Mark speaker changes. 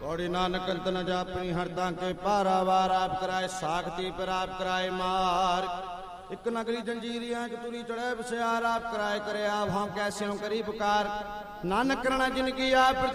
Speaker 1: पौड़ी नानक अंत न जापनी हरदा के पारावार आप कराए साखती पर आप कराए मार एक नगरी जंजीरियां तुरी चढ़े बसियार आप कराए करे आप हाँ कैसे करी पुकार नानक करना जिनकी आप